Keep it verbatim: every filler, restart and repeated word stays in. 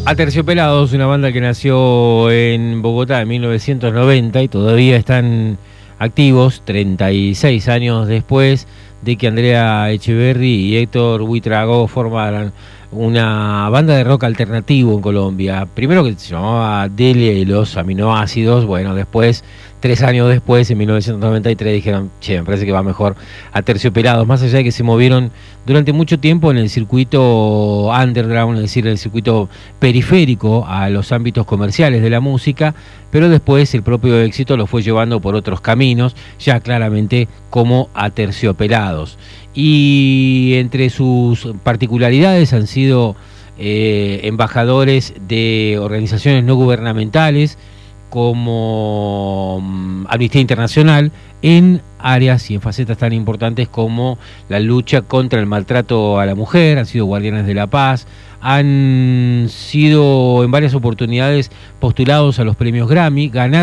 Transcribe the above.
Aterciopelados, una banda que nació en Bogotá en mil novecientos noventa y todavía están activos treinta y seis años después de que Andrea Echeverri y Héctor Buitrago formaran una banda de rock alternativo en Colombia. Primero que se llamaba Delia y los aminoácidos, bueno, después, tres años después, en mil novecientos noventa y tres, dijeron, che, me parece que va mejor Aterciopelados, más allá de que se movieron durante mucho tiempo en el circuito underground, es decir, en el circuito periférico a los ámbitos comerciales de la música, pero después el propio éxito lo fue llevando por otros caminos, ya claramente como Aterciopelados. Y entre sus particularidades han sido eh, embajadores de organizaciones no gubernamentales como um, Amnistía Internacional en áreas y en facetas tan importantes como la lucha contra el maltrato a la mujer, han sido guardianes de la paz, han sido en varias oportunidades postulados a los premios Grammy, ganaron